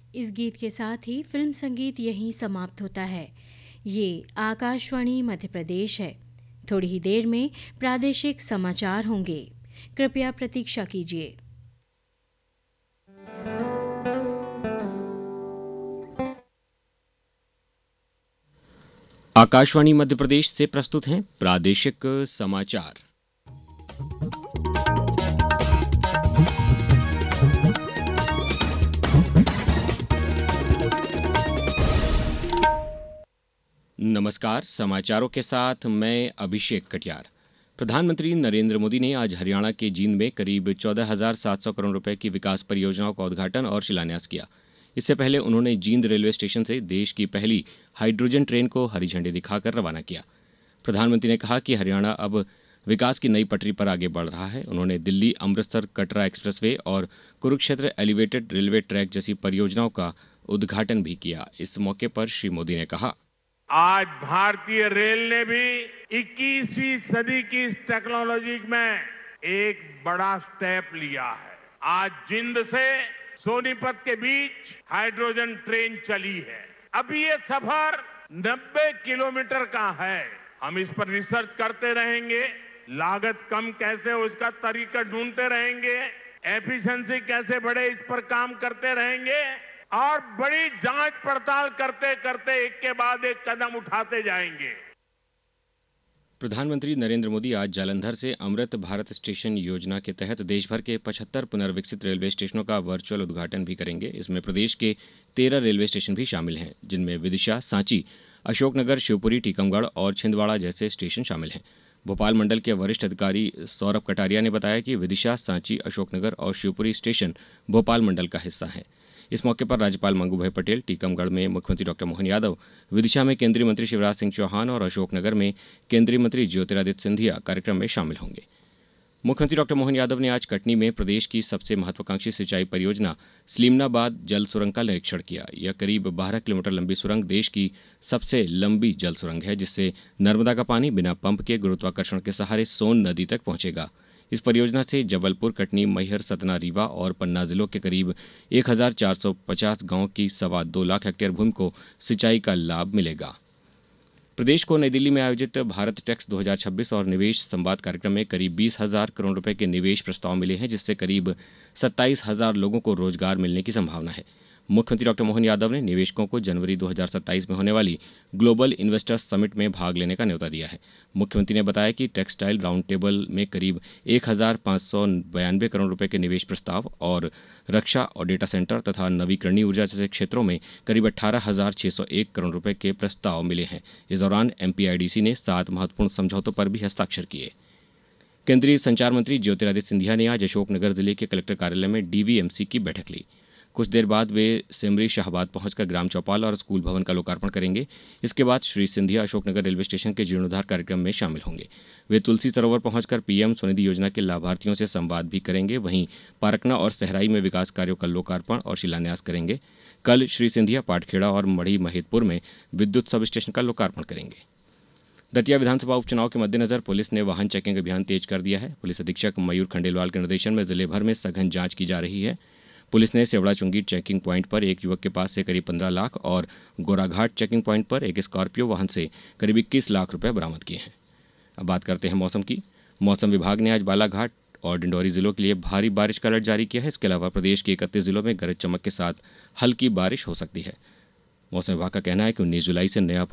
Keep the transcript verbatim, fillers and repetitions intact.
इस गीत के साथ ही फिल्म संगीत यहीं समाप्त होता है। ये आकाशवाणी मध्य प्रदेश है। थोड़ी ही देर में प्रादेशिक समाचार होंगे। कृपया प्रतीक्षा कीजिए। आकाशवाणी मध्य प्रदेश से प्रस्तुत हैं प्रादेशिक समाचार। नमस्कार, समाचारों के साथ मैं अभिषेक कटियार। प्रधानमंत्री नरेंद्र मोदी ने आज हरियाणा के जींद में करीब चौदह हजार सात सौ करोड़ रुपए की विकास परियोजनाओं का उद्घाटन और शिलान्यास किया। इससे पहले उन्होंने जींद रेलवे स्टेशन से देश की पहली हाइड्रोजन ट्रेन को हरी झंडी दिखाकर रवाना किया। प्रधानमंत्री ने कहा कि हरियाणा अब विकास की नई पटरी पर आगे बढ़ रहा है। उन्होंने दिल्ली अमृतसर कटरा एक्सप्रेसवे और कुरुक्षेत्र एलिवेटेड रेलवे ट्रैक जैसी परियोजनाओं का उद्घाटन भी किया। इस मौके पर श्री मोदी ने कहा, आज भारतीय रेल ने भी इक्कीसवीं सदी की इस टेक्नोलॉजी में एक बड़ा स्टेप लिया है। आज जिंद से सोनीपत के बीच हाइड्रोजन ट्रेन चली है। अभी ये सफर नब्बे किलोमीटर का है। हम इस पर रिसर्च करते रहेंगे, लागत कम कैसे हो इसका तरीका ढूंढते रहेंगे, एफिशिएंसी कैसे बढ़े इस पर काम करते रहेंगे और बड़ी जांच पड़ताल करते करते एक के बाद एक कदम उठाते जाएंगे। प्रधानमंत्री नरेंद्र मोदी आज जालंधर से अमृत भारत स्टेशन योजना के तहत देश भर के पचहत्तर पुनर्विकसित रेलवे स्टेशनों का वर्चुअल उद्घाटन भी करेंगे। इसमें प्रदेश के तेरह रेलवे स्टेशन भी शामिल हैं, जिनमें विदिशा, सांची, अशोकनगर, शिवपुरी, टीकमगढ़ और छिंदवाड़ा जैसे स्टेशन शामिल हैं। भोपाल मंडल के वरिष्ठ अधिकारी सौरभ कटारिया ने बताया कि विदिशा, सांची, अशोकनगर और शिवपुरी स्टेशन भोपाल मंडल का हिस्सा हैं। इस मौके पर राज्यपाल मंगूभाई पटेल, टीकमगढ़ में मुख्यमंत्री डॉक्टर मोहन यादव, विदिशा में केंद्रीय मंत्री शिवराज सिंह चौहान और अशोकनगर में केंद्रीय मंत्री ज्योतिरादित्य सिंधिया कार्यक्रम में शामिल होंगे। मुख्यमंत्री डॉक्टर मोहन यादव ने आज कटनी में प्रदेश की सबसे महत्वाकांक्षी सिंचाई परियोजना स्लीमनाबाद जल सुरंग का निरीक्षण किया। यह करीब बारह किलोमीटर लंबी सुरंग देश की सबसे लंबी जल सुरंग है, जिससे नर्मदा का पानी बिना पंप के गुरुत्वाकर्षण के सहारे सोन नदी तक पहुंचेगा। इस परियोजना से जबलपुर, कटनी, मैहर, सतना, रीवा और पन्ना जिलों के करीब एक हजार चार सौ पचास गांवों की सवा दो लाख हेक्टेयर भूमि को सिंचाई का लाभ मिलेगा। प्रदेश को नई दिल्ली में आयोजित भारत टेक्स दो हजार छब्बीस और निवेश संवाद कार्यक्रम में करीब बीस हजार करोड़ रुपए के निवेश प्रस्ताव मिले हैं, जिससे करीब सत्ताईस हजार लोगों को रोजगार मिलने की संभावना है। मुख्यमंत्री डॉक्टर मोहन यादव ने निवेशकों को जनवरी दो हजार सत्ताईस में होने वाली ग्लोबल इन्वेस्टर्स समिट में भाग लेने का न्योता दिया है। मुख्यमंत्री ने बताया कि टेक्सटाइल राउंड टेबल में करीब एक हजार पाँच सौ बयानवे करोड़ रुपए के निवेश प्रस्ताव और रक्षा और डेटा सेंटर तथा नवीकरणीय ऊर्जा जैसे क्षेत्रों में करीब अठारह हजार छह सौ एक करोड़ रुपए के प्रस्ताव मिले हैं। इस दौरान एमपीआईडीसी ने सात महत्वपूर्ण समझौतों पर भी हस्ताक्षर किए। केंद्रीय संचार मंत्री ज्योतिरादित्य सिंधिया ने आज अशोकनगर जिले के कलेक्टर कार्यालय में डीवीएमसी की बैठक ली। कुछ देर बाद वे सिमरी शाहबाद पहुंचकर ग्राम चौपाल और स्कूल भवन का लोकार्पण करेंगे। इसके बाद श्री सिंधिया अशोकनगर रेलवे स्टेशन के जीर्णोद्धार कार्यक्रम में शामिल होंगे। वे तुलसी सरोवर पहुंचकर पीएम स्वनिधि योजना के लाभार्थियों से संवाद भी करेंगे। वहीं पारकना और सहराई में विकास कार्यों का लोकार्पण और शिलान्यास करेंगे। कल श्री सिंधिया पाटखेड़ा और मढ़ी महिदपुर में विद्युत सब स्टेशन का लोकार्पण करेंगे। दतिया विधानसभा उपचुनाव के मद्देनजर पुलिस ने वाहन चेकिंग अभियान तेज कर दिया है। पुलिस अधीक्षक मयूर खंडेलवाल के निर्देशन में जिले भर में सघन जांच की जा रही है। पुलिस ने सेवड़ा चुंगी चेकिंग प्वाइंट पर एक युवक के पास से करीब पंद्रह लाख और गोराघाट चेकिंग प्वाइंट पर एक स्कॉर्पियो वाहन से करीब इक्कीस लाख रुपए बरामद किए हैं। अब बात करते हैं मौसम की। मौसम विभाग ने आज बालाघाट और डिंडौरी जिलों के लिए भारी बारिश का अलर्ट जारी किया है। इसके अलावा प्रदेश के इकतीस जिलों में गरज चमक के साथ हल्की बारिश हो सकती है। मौसम विभाग का कहना है कि उन्नीस जुलाई से नया